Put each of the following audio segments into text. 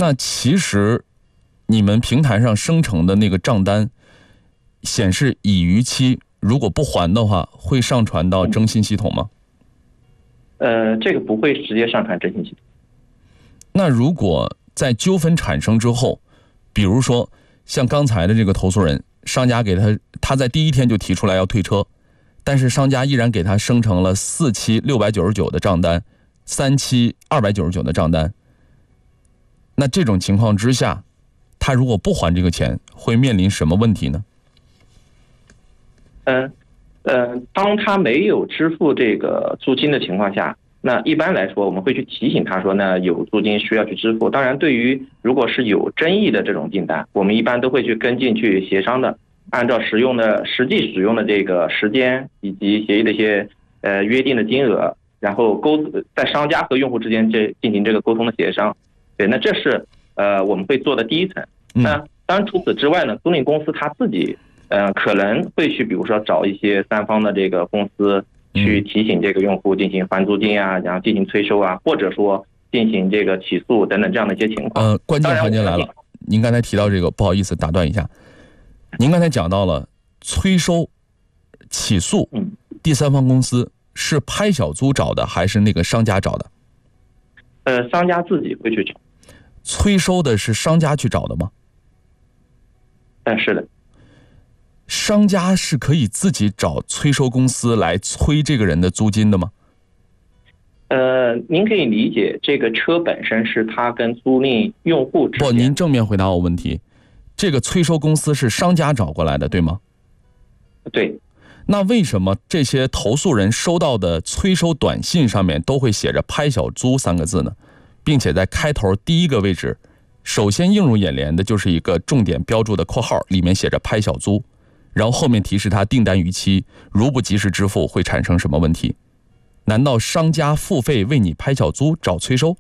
那其实你们平台上生成的那个账单显示已逾期，如果不还的话，会上传到征信系统吗？ 这个不会直接上传征信系统。 那如果在纠纷产生之后，比如说像刚才的这个投诉人，商家给他在第一天就提出来要退车，但是商家依然给他生成了4期699的账单，3期299的账单，那这种情况之下，他如果不还这个钱，会面临什么问题呢？ 当他没有支付这个租金的情况下，那一般来说我们会去提醒他说，那有租金需要去支付。当然，对于如果是有争议的这种订单，我们一般都会去跟进去协商的，按照实际使用的这个时间以及协议的一些约定的金额，然后在商家和用户之间进行这个沟通的协商。对，那这是我们会做的第一层。那当然除此之外呢，租赁公司他自己可能会去比如说找一些三方的这个公司去提醒这个用户进行还租金啊，然后进行催收啊，或者说进行这个起诉等等这样的一些情况。 关键环节来了，您刚才提到这个，不好意思打断一下，您刚才讲到了催收、起诉，第三方公司是拍小租找的还是那个商家找的？ 商家自己会去找。 催收的是商家去找的吗？ 是的。 商家是可以自己找催收公司来催这个人的租金的吗？ 您可以理解这个车本身是他跟租赁用户之间。 不，您正面回答我问题，这个催收公司是商家找过来的，对吗？ 对。 那为什么这些投诉人收到的催收短信上面都会写着拍小租3个字呢？并且在开头第一个位置，首先映入眼帘的就是一个重点标注的括号，里面写着拍小租，然后后面提示他订单逾期，如不及时支付会产生什么问题？难道商家付费为你拍小租找催收？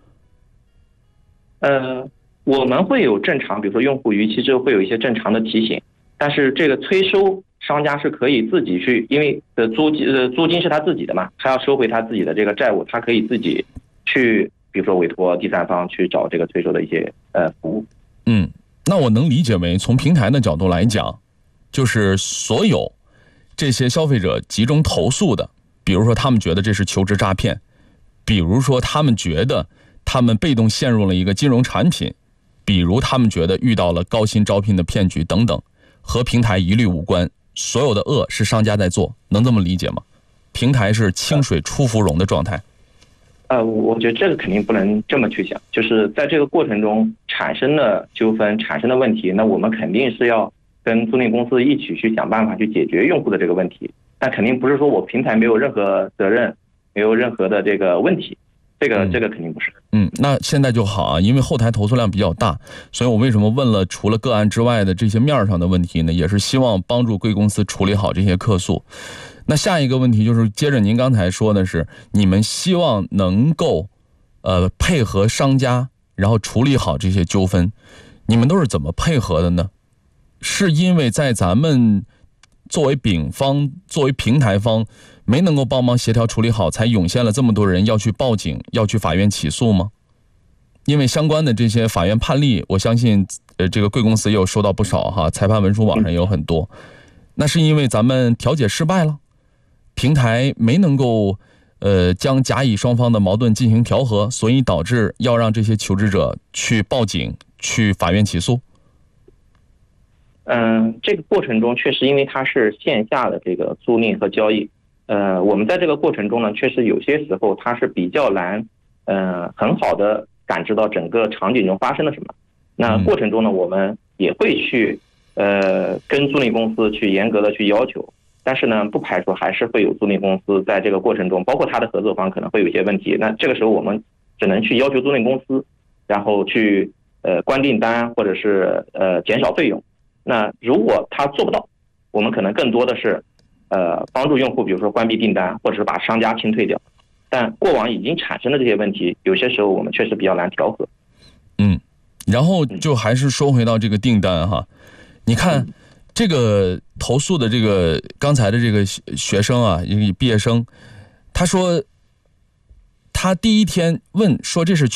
我们会有正常，比如说用户逾期之后会有一些正常的提醒，但是这个催收商家是可以自己去，因为租金是他自己的嘛，他要收回他自己的这个债务，他可以自己去，比如说委托第三方去找这个催收的一些服务。 那我能理解为从平台的角度来讲，就是所有这些消费者集中投诉的，比如说他们觉得这是求职诈骗，比如说他们觉得他们被动陷入了一个金融产品，比如他们觉得遇到了高薪招聘的骗局等等，和平台一律无关，所有的恶是商家在做，能这么理解吗？平台是清水出芙蓉的状态。 我觉得这个肯定不能这么去想，就是在这个过程中产生的纠纷、产生的问题，那我们肯定是要跟租赁公司一起去想办法去解决用户的这个问题，但肯定不是说我平台没有任何责任，没有任何的这个问题，这个肯定不是。 那现在就好啊，因为后台投诉量比较大，所以我为什么问了除了个案之外的这些面上的问题呢？也是希望帮助贵公司处理好这些客诉。那下一个问题就是接着您刚才说的是，你们希望能够配合商家，然后处理好这些纠纷，你们都是怎么配合的呢？是因为在咱们作为丙方、作为平台方没能够帮忙协调处理好，才涌现了这么多人要去报警、要去法院起诉吗？因为相关的这些法院判例，我相信这个贵公司也有收到不少哈，裁判文书网上也有很多。那是因为咱们调解失败了，平台没能够将甲乙双方的矛盾进行调和，所以导致要让这些求职者去报警、去法院起诉。 这个过程中确实因为它是线下的这个租赁和交易，我们在这个过程中呢，确实有些时候它是比较难很好的感知到整个场景中发生了什么。那过程中呢，我们也会去跟租赁公司去严格的去要求，但是呢，不排除还是会有租赁公司在这个过程中，包括他的合作方可能会有一些问题。那这个时候我们只能去要求租赁公司，然后去关订单或者是减少费用。那如果他做不到，我们可能更多的是帮助用户，比如说关闭订单，或者是把商家清退掉。但过往已经产生的这些问题，有些时候我们确实比较难调和。 然后就还是说回到这个订单哈，你看这个投诉的这个刚才的这个学生啊，一个毕业生，他说他第一天问说这是